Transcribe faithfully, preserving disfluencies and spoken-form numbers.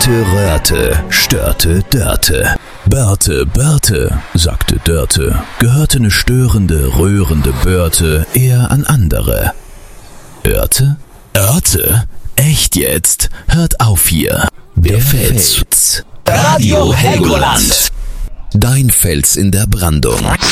Röhrte, Röhrte, störte, dörte. Börte, Börte, sagte Dörte, gehörte ne störende, rührende Börte eher an andere. Örte? Örte? Echt jetzt? Hört auf hier. Der, Der Fels. Fels. Radio Helgoland. Dein Fels in der Brandung.